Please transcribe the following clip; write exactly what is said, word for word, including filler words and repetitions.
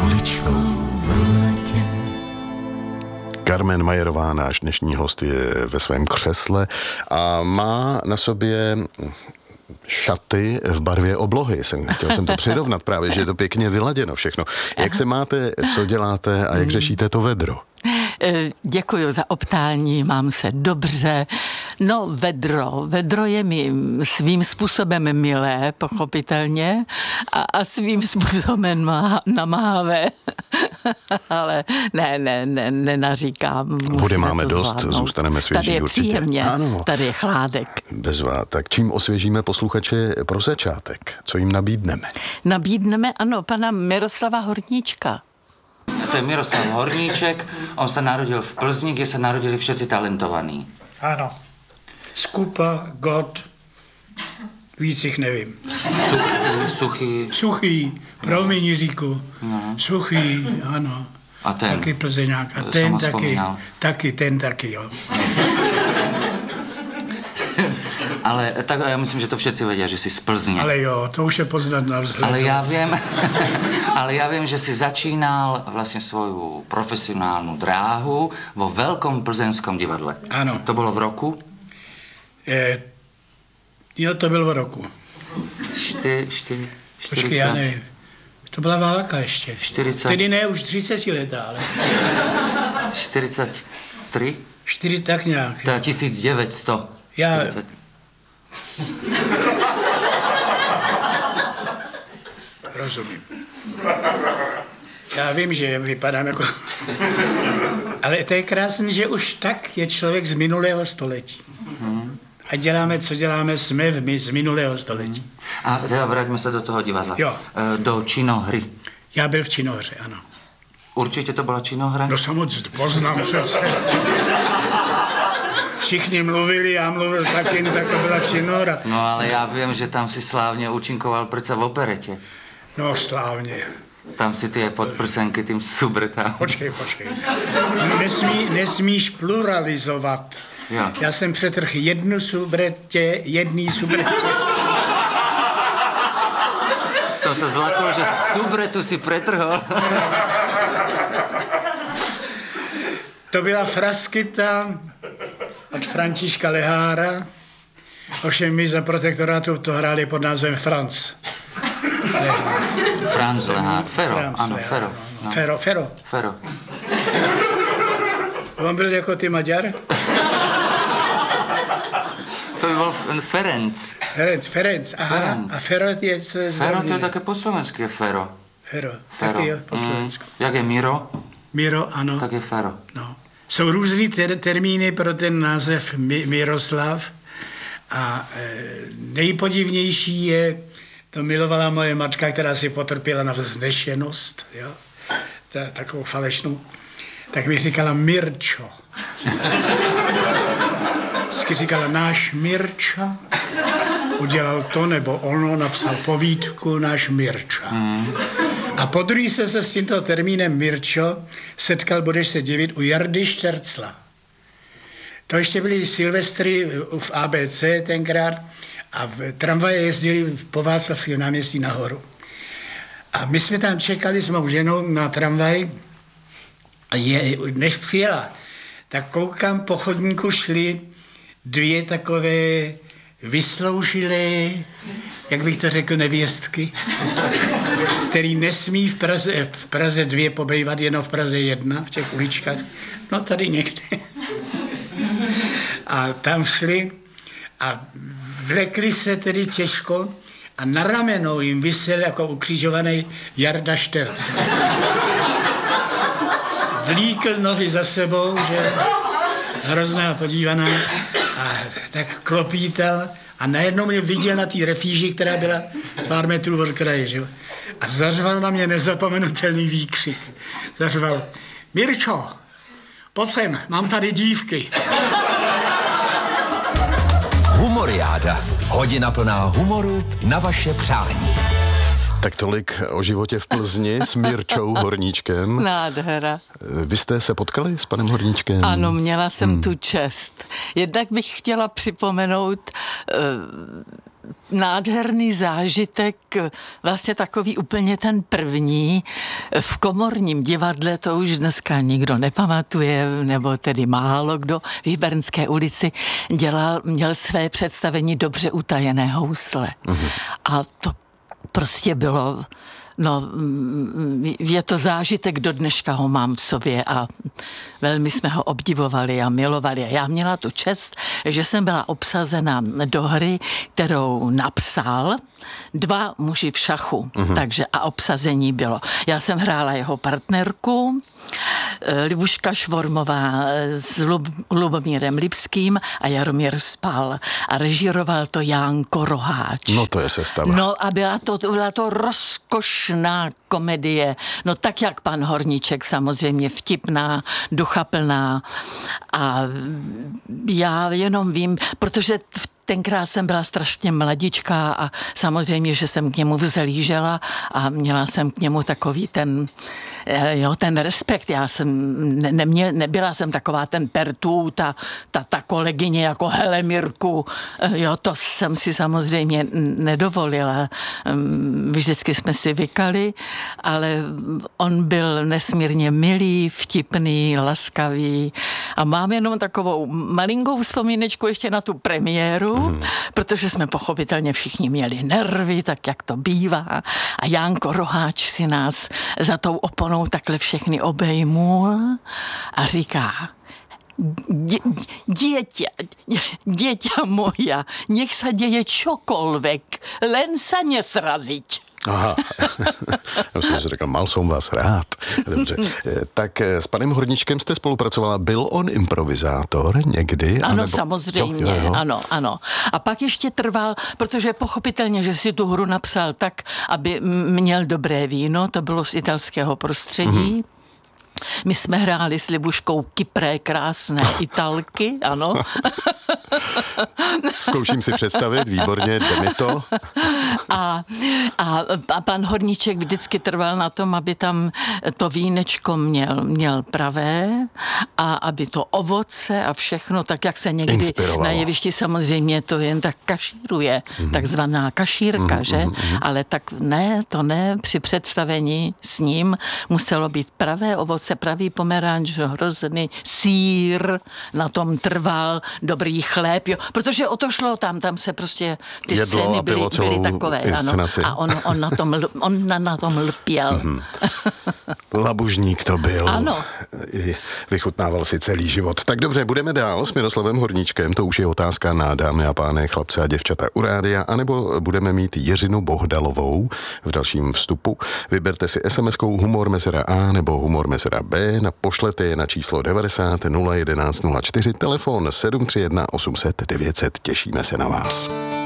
uličkou v letě. Carmen Majerová, náš dnešní host, je ve svém křesle a má na sobě šaty v barvě oblohy. Jsem, chtěl jsem to přirovnat právě, že je to pěkně vyladěno všechno. Jak se máte, co děláte a jak řešíte to vedro? Děkuji za optání, mám se dobře. No, vedro. Vedro je mi svým způsobem milé, pochopitelně, a, a svým způsobem má, namáhavé. Ale ne, ne, ne, nenaříkám. Vody máme dost, zvládnout. Zůstaneme svěží. Tady je určitě. Příjemně, ano. Tady je chládek. Bezvá. Tak čím osvěžíme posluchače pro začátek? Co jim nabídneme? Nabídneme, ano, pana Miroslava Horníčka. To je Miroslav Horníček, on se narodil v Plzni, kde se narodili všetci talentovaní. Ano. Skupa, God, víc jich nevím. Suchý. Suchý. Suchý, promiň Jiříku. No. Suchý, ano. A ten? Taky Plzeňák. A To ten jsem ho taky, vzpomínal. taky, ten taky, jo. Ale tak já myslím, že to všetci vědí, že jsi z Plzně. Ale jo, to už je poznat na vzhledu. Ale já vím, ale já vím, že jsi začínal vlastně svou profesionální dráhu vo Velkom plzeňskom divadle. Ano. To bylo v roku? Je, jo, to bylo v roku. Šty, šty, Počkej, já nevím. To byla válka ještě. čtyřicet. Tedy ne už třicetiletá, ale čtyřicet tři? čtyři tak nějak. To je tisíc devět set. Já... čtyřicet. Rozumím. Já vím, že vypadám jako... Ale to je krásné, že už tak je člověk z minulého století. A děláme, co děláme, jsme v, z minulého století. A teda vraťme se do toho divadla. Jo. E, Do činohry. Já byl v činohře, ano. Určitě to byla činohra? No samozřejmě, poznám přece. Všichni mluvili, já mluvil taky, no, tak to byla činohra. No ale já vím, že tam si slávně účinkoval přece v operetě. No slávně. Tam si ty podprsenky tím subretám. Počkej, počkej. Nesmí, nesmíš pluralizovat. Jo. Já jsem přetrhl jednu subretě, jedný subretě. Jsem se zlakl, že subretu si pretrhol. To byla Fraskyta od Františka Lehára. Ovšem my za protektorátu to hráli pod názvem Franz. Lehár. Franz Lehár. Fero, Franz ano, Lehár, Fero. no. No. Fero, Fero. Fero. On byl jako ty Maďar? To by byl Ferenc. Ferenc, Ferenc, aha. Ferenc. A Fero je co je Fero to je zdravý. také po slovensky je Fero. Fero, Fero. taky jo, po Mm. Slovensku. Jak je Miro, Miro, ano. tak je Fero. No. Jsou různý ter- termíny pro ten název Mi- Miroslav a e, nejpodivnější je, to milovala moje matka, která si potrpěla na vznešenost, jo, ta, takovou falešnou, tak mi říkala Mirčo. Vždycky říkala náš Mirča, udělal to nebo ono, napsal povídku náš Mirča. Mm. A po druhý se se s tímto termínem Mirčo setkal, budeš se divit, u Jardy Štercla. To ještě byly Silvestry v A B C tenkrát a v tramvaje jezdili po Václavském náměstí nahoru. A my jsme tam čekali s mou ženou na tramvaj a je, než přijela, tak koukám, po chodníku šly dvě takové vysloužilé, jak bych to řekl, nevěstky, který nesmí v Praze, v Praze dvě pobejvat, jenom v Praze jedna, v těch uličkách, no tady někde. A tam šli a vlekli se tedy těžko a na ramenou jim visel jako ukřižovaný Jarda Šterc. Vlíkl nohy za sebou, že hrozná podívaná, a tak klopítal a najednou mě viděl na té refíži, která byla pár metrů od kraje, že? A zařval na mě nezapomenutelný výkřik. Zařval, Mirčo, pojď sem, mám tady dívky. Humoriáda. Hodina plná humoru na vaše přání. Tak tolik o životě v Plzni s Mirčou Horníčkem. Nádhera. Vy jste se potkali s panem Horníčkem? Ano, měla jsem hmm. tu čest. Jednak bych chtěla připomenout uh, nádherný zážitek, vlastně takový úplně ten první. V Komorním divadle, to už dneska nikdo nepamatuje, nebo tedy málo kdo, v Hybernské ulici dělal, měl své představení Dobře utajené housle. Mm-hmm. A to prostě bylo... No, je to zážitek, do dneška ho mám v sobě a velmi jsme ho obdivovali a milovali. A já měla tu čest, že jsem byla obsazena do hry, kterou napsal Dva muži v šachu. Mm-hmm. Takže a obsazení bylo. Já jsem hrála jeho partnerku, Libuška Švormová s Lub, Lubomírem Lipským a Jaromír Spal. A režíroval to Jánko Roháč. No to je sestava. No a byla to, byla to rozkošná komedie. No tak jak pan Horníček, samozřejmě vtipná, duchaplná. A já jenom vím, protože v tenkrát jsem byla strašně mladičká a samozřejmě, že jsem k němu vzhlížela a měla jsem k němu takový ten, jo, ten respekt. Já jsem ne, neměl, nebyla jsem taková ten pertů, ta, ta, ta kolegyně jako hele Mirku, jo, to jsem si samozřejmě nedovolila. Vždycky jsme si vykali, ale on byl nesmírně milý, vtipný, laskavý a mám jenom takovou malinkou vzpomínečku ještě na tu premiéru, Hmm. protože jsme pochopitelně všichni měli nervy, tak jak to bývá. A Jánko Roháč si nás za tou oponou takhle všechny obejmul a říká: Dě, dieťa, dieťa moja, nech sa deje čokoľvek, len sa nesraziť. Aha, já jsem si řekl, mal jsem vás rád. Dobře, tak s panem Horníčkem jste spolupracovala, byl on improvizátor někdy? Ano, anebo... samozřejmě, jo, jo, jo. ano, ano. A pak ještě trval, protože pochopitelně, že si tu hru napsal tak, aby měl dobré víno, to bylo z italského prostředí. Mm-hmm. My jsme hráli s Libuškou kypré, krásné Italky, ano. Zkouším si představit, výborně, jde mi to. A, a, a pan Horníček vždycky trval na tom, aby tam to vínečko měl, měl pravé a aby to ovoce a všechno, tak jak se někdy inspirovalo. Na jevišti samozřejmě to jen tak kašíruje, mm-hmm. takzvaná kašírka, mm-hmm, že? Mm-hmm. Ale tak ne, to ne, při představení s ním muselo být pravé ovoce, pravý pomeranč, hrozný sýr, na tom trval, dobrý chléb, jo, protože o to šlo tam, tam se prostě ty jedlo scény byly, byly takové, ano, a on, on, na tom, on na, na tom lpěl. Mm-hmm. Labužník to byl. Ano. Vychutnával si celý život. Tak dobře, budeme dál s Miroslavem Horníčkem, to už je otázka na dámy a pány, chlapce a děvčata u rádia, anebo budeme mít Jiřinu Bohdalovou v dalším vstupu. Vyberte si es em eskou humor mezera A nebo humor mezera B, pošlete je na číslo devadesát nula jedenáct nula čtyři, telefon sedm tři jedna osm set devět set, těšíme se na vás.